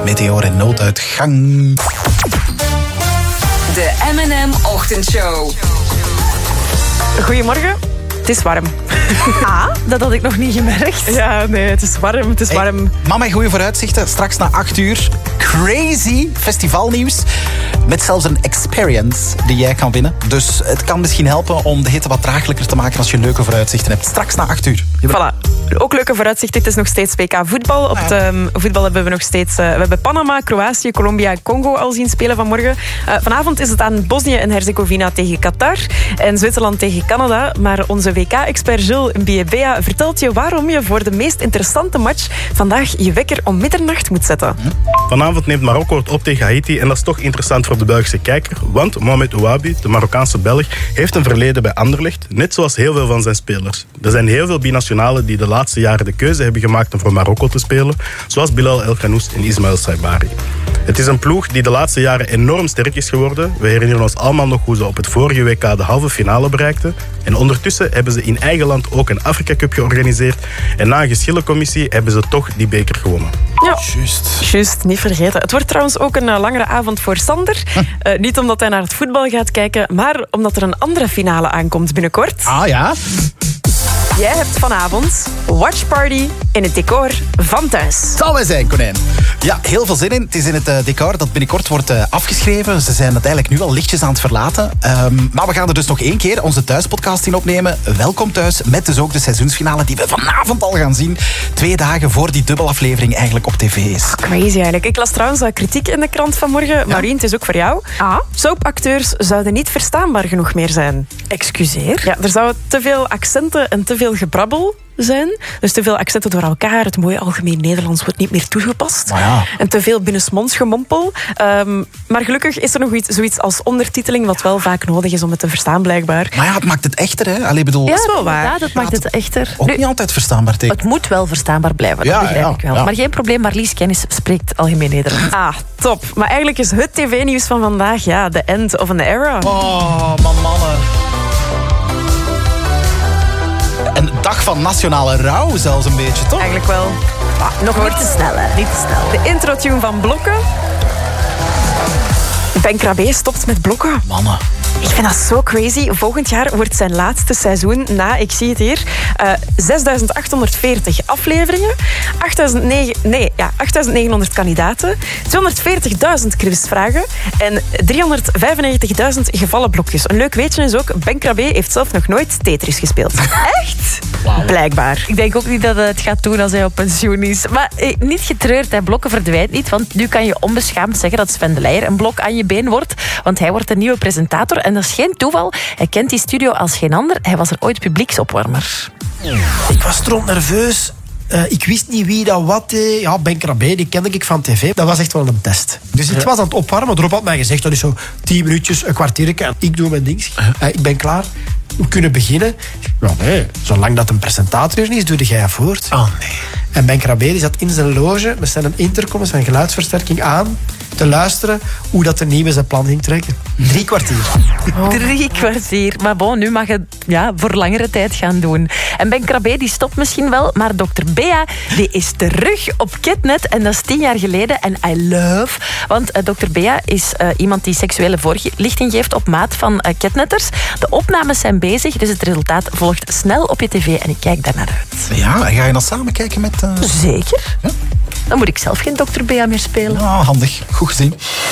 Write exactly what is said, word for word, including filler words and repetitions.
Meteor en nooduitgang. De M en M Ochtendshow. Goedemorgen. Het is warm. Ah, dat had ik nog niet gemerkt. Ja, nee, het is warm. Het is Hey, warm. mama, goede vooruitzichten. Straks na acht uur. Crazy festivalnieuws. Met zelfs een experience die jij kan winnen. Dus het kan misschien helpen om de hitte wat draaglijker te maken als je leuke vooruitzichten hebt. Straks na acht uur. Voilà. Ook leuke vooruitzichten. Het is nog steeds W K voetbal. Op Ah, ja. het um, voetbal hebben we nog steeds... Uh, we hebben Panama, Kroatië, Colombia en Congo al zien spelen vanmorgen. Uh, vanavond is het aan Bosnië en Herzegovina tegen Qatar. En Zwitserland tegen Canada. Maar onze W K-expert Gilles Mbiebea vertelt je waarom je voor de meest interessante match vandaag je wekker om middernacht moet zetten. Vanavond neemt Marokko het op tegen Haiti en dat is toch interessant voor de Belgische kijker, want Mohamed Ouabi, de Marokkaanse Belg, heeft een verleden bij Anderlecht, net zoals heel veel van zijn spelers. Er zijn heel veel binationalen die de laatste jaren de keuze hebben gemaakt om voor Marokko te spelen, zoals Bilal El Ghanous en Ismaël Saibari. Het is een ploeg die de laatste jaren enorm sterk is geworden. We herinneren ons allemaal nog hoe ze op het vorige W K de halve finale bereikten. En ondertussen hebben ze in eigen land ook een Afrika Cup georganiseerd. En na een geschillencommissie hebben ze toch die beker gewonnen. Ja, Juist. juist, niet vergeten. Het wordt trouwens ook een uh, langere avond voor Sander. Uh, niet omdat hij naar het voetbal gaat kijken, maar omdat er een andere finale aankomt binnenkort. Ah ja? Jij hebt vanavond watchparty in het decor van thuis. Zal wij zijn, konijn. Ja, heel veel zin in. Het is in het uh, decor dat binnenkort wordt uh, afgeschreven. Ze zijn het eigenlijk nu al lichtjes aan het verlaten. Um, maar we gaan er dus nog één keer onze thuispodcast in opnemen. Welkom thuis, met dus ook de seizoensfinale die we vanavond al gaan zien. Twee dagen voor die dubbelaflevering eigenlijk op tv is. Crazy eigenlijk. Ik las trouwens uh, kritiek in de krant vanmorgen. Ja. Maureen, het is ook voor jou. Ah, Soapacteurs zouden niet verstaanbaar genoeg meer zijn. excuseer. Ja, er zouden te veel accenten en te veel gebrabbel zijn. Dus te veel accenten door elkaar. Het mooie algemeen Nederlands wordt niet meer toegepast. Maar ja. En te veel binnensmonds gemompel. Um, maar gelukkig is er nog iets, zoiets als ondertiteling, wat wel vaak nodig is om het te verstaan, blijkbaar. Maar ja, het maakt het echter, hè? Allee, bedoel, Ja, is wel waar. inderdaad, dat maakt het echter. ook Nu, niet altijd verstaanbaar tegen. het moet wel verstaanbaar blijven, dat Ja, begrijp ja, ik wel. ja. Maar geen probleem, Marlies Kennis spreekt algemeen Nederlands. Ah, top. Maar eigenlijk is het tv-nieuws van vandaag, ja, the end of an era. Oh, man, mannen. Een dag van nationale rouw zelfs een beetje, toch? Eigenlijk wel. Ah, nog niet te snel, hè. Niet te snel. De intro-tune van Blokken. Ben Krabbe stopt met Blokken. Mannen. Ik vind dat zo crazy. Volgend jaar wordt zijn laatste seizoen na, ik zie het hier, uh, zesduizend achthonderdveertig afleveringen, achttduizend negen, nee, ja, achttduizend negenhonderd kandidaten, tweehonderdveertigduizend quizvragen en driehonderdvijfennegentigduizend gevallen blokjes. Een leuk weetje is ook, Ben Krabbe heeft zelf nog nooit Tetris gespeeld. Echt? Wow. Blijkbaar. Ik denk ook niet dat hij het gaat doen als hij op pensioen is. Maar eh, niet getreurd, hè. Blokken verdwijnt niet. Want nu kan je onbeschaamd zeggen dat Sven de Leijer een blok aan je been wordt. Want hij wordt de nieuwe presentator. En dat is geen toeval. Hij kent die studio als geen ander. Hij was er ooit publieksopwarmer. Ik was stront nerveus. Uh, ik wist niet wie dat wat deed. Ja, Ben Krabbe, die kende ik van tv. Dat was echt wel een test. Dus ik was aan het opwarmen. Rob had mij gezegd, dat is zo tien minuutjes, een kwartiertje. Ik doe mijn ding. Uh, ik ben klaar. We kunnen beginnen. Ja, nee. Zolang dat een presentator is, doe jij voort. Oh, nee. En Ben Krabbe die zat in zijn loge met zijn intercom, zijn geluidsversterking aan, te luisteren hoe dat de nieuwe zijn plan ging trekken. Drie kwartier. Oh. Drie kwartier. Maar bon, nu mag het ja, voor langere tijd gaan doen. En Ben Krabbe die stopt misschien wel, maar dokter Bea die is terug op Ketnet. En dat is tien jaar geleden. En I love. Want uh, dokter Bea is uh, iemand die seksuele voorlichting geeft op maat van uh, Ketnetters. De opnames zijn bezig, dus het resultaat volgt snel op je tv. En ik kijk daar naar uit. Ja, en ga je dan samen kijken met... Uh... Zeker. Ja? Dan moet ik zelf geen dokter Bea meer spelen. Oh, handig. Goed gezien.